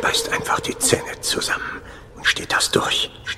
beißt einfach die Zähne zusammen und steht das durch.